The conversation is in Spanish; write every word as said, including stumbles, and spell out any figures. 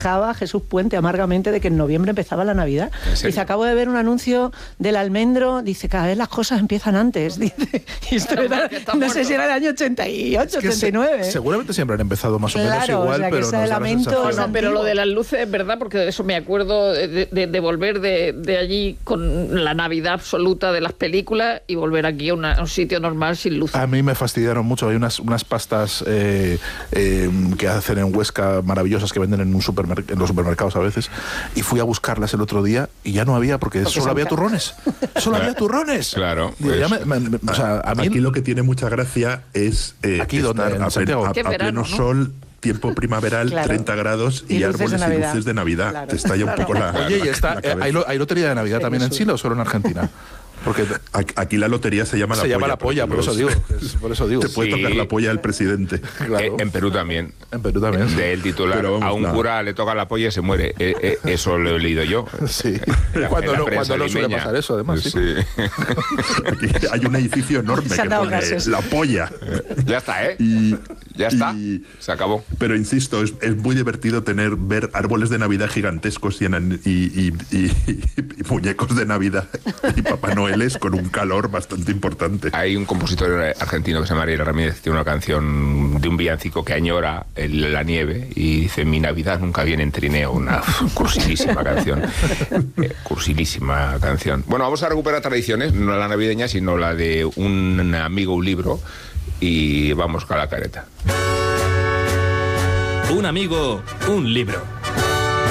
quejaba Jesús Puente amargamente de que en noviembre empezaba la Navidad. Dice, acabo de ver un anuncio del almendro, dice, cada vez las cosas empiezan antes. Dice, y esto era, no muerto. sé si era el año ochenta y ocho, es que ochenta y nueve. Se, seguramente siempre han empezado más o claro, menos igual, o sea, pero no lamento, bueno, pero lo de las luces es verdad, porque de eso me acuerdo de, de, de volver de, de allí con la Navidad absoluta de las películas y volver aquí a, una, a un sitio normal sin luces. A mí me fastidiaron mucho. Hay unas, unas pastas eh, eh, que hacen en Huesca maravillosas que venden en, un supermer- en los supermercados a veces, y fui a buscarlas el otro día y ya no había, porque, porque solo había turrones. Solo había turrones. Claro. Digo, ya me, me, me, o sea, a mí aquí lo que tiene mucha gracia es eh, aquí estar donde, en a, Santiago. a, a verano, pleno ¿no? sol, tiempo primaveral, claro. treinta grados y, y árboles y luces de Navidad. Claro. Te estalla un poco la. Oye, y está, la ¿hay, lo, ¿hay lotería de Navidad sí, también en Chile o solo en Argentina? Porque aquí la lotería se llama se la llama polla. la polla, por eso digo. Es, por eso digo. Te puede sí. tocar la polla el presidente. Claro. En Perú también. En Perú también. Sí. Del titular, vamos, a un no. cura le toca la polla y se muere. Eh, eh, eso lo he leído yo. Sí. Cuando no, cuando no suele pasar eso, además. Sí. sí. Aquí hay un edificio enorme que pone casos. La polla. Ya está, ¿eh? Y, ya está. Y, se acabó. Pero insisto, es, es muy divertido tener ver árboles de Navidad gigantescos y, en, y, y, y, y, y muñecos de Navidad y Papá Noeles con un calor bastante importante. Hay un compositor argentino que se llama Ariel Ramírez, tiene una canción de un villancico que añora el, la nieve y dice, mi Navidad nunca viene en trineo, una cursilísima canción. Eh, cursilísima canción. Bueno, vamos a recuperar tradiciones, no la navideña, sino la de un amigo, un libro, y vamos con la careta. Un amigo, un libro.